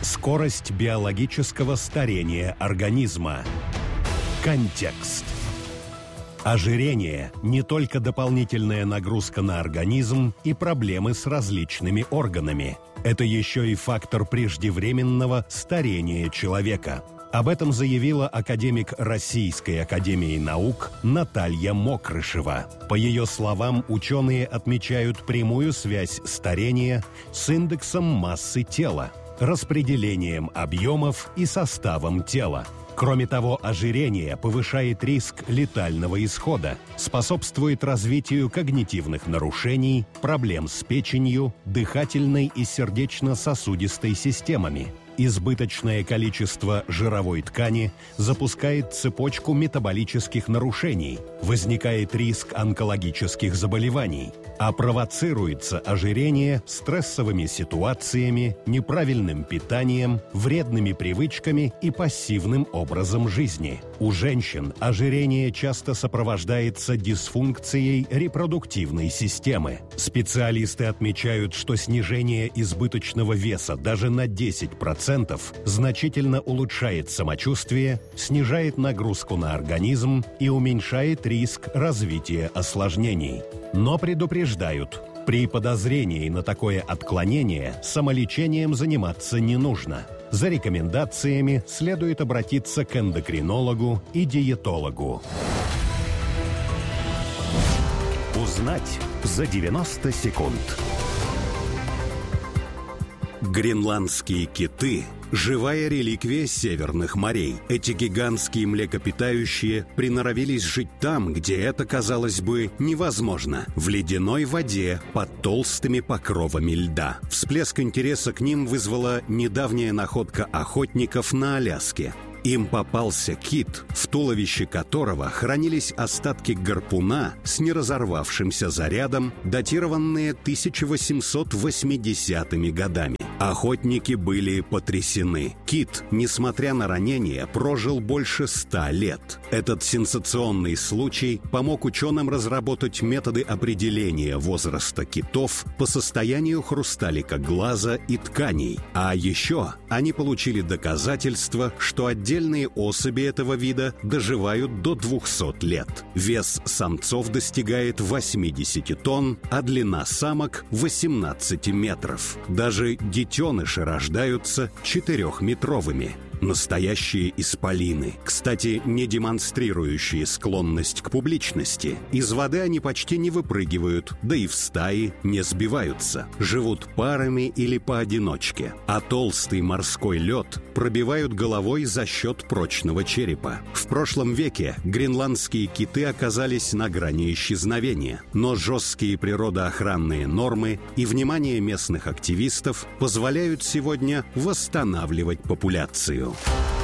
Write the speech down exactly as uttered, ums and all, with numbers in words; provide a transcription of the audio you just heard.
Скорость биологического старения организма. Контекст. Ожирение – не только дополнительная нагрузка на организм и проблемы с различными органами. Это еще и фактор преждевременного старения человека. Об этом заявила академик Российской академии наук Наталья Мокрышева. По ее словам, ученые отмечают прямую связь старения с индексом массы тела, распределением объемов и составом тела. Кроме того, ожирение повышает риск летального исхода, способствует развитию когнитивных нарушений, проблем с печенью, дыхательной и сердечно-сосудистой системами. Избыточное количество жировой ткани запускает цепочку метаболических нарушений, возникает риск онкологических заболеваний, а провоцируется ожирение стрессовыми ситуациями, неправильным питанием, вредными привычками и пассивным образом жизни. У женщин ожирение часто сопровождается дисфункцией репродуктивной системы. Специалисты отмечают, что снижение избыточного веса даже на десять процентов значительно улучшает самочувствие, снижает нагрузку на организм и уменьшает риск развития осложнений. Но предупреждают, при подозрении на такое отклонение самолечением заниматься не нужно. За рекомендациями следует обратиться к эндокринологу и диетологу. Узнать за девяносто секунд. Гренландские киты – живая реликвия северных морей. Эти гигантские млекопитающие приноровились жить там, где это, казалось бы, невозможно – в ледяной воде под толстыми покровами льда. Всплеск интереса к ним вызвала недавняя находка охотников на Аляске. Им попался кит, в туловище которого хранились остатки гарпуна с неразорвавшимся зарядом, датированные тысяча восемьсот восьмидесятыми годами. Охотники были потрясены. Кит, несмотря на ранения, прожил больше ста лет. Этот сенсационный случай помог ученым разработать методы определения возраста китов по состоянию хрусталика глаза и тканей. А еще они получили доказательство, что отдельные особи этого вида доживают до двухсот лет. Вес самцов достигает восьмидесяти тонн, а длина самок – восемнадцати метров. Даже детеныши рождаются четырехметровыми. Настоящие исполины, кстати, не демонстрирующие склонность к публичности. Из воды они почти не выпрыгивают, да и в стаи не сбиваются. Живут парами или поодиночке. А толстый морской лед пробивают головой за счет прочного черепа. В прошлом веке гренландские киты оказались на грани исчезновения. Но жесткие природоохранные нормы и внимание местных активистов позволяют сегодня восстанавливать популяцию.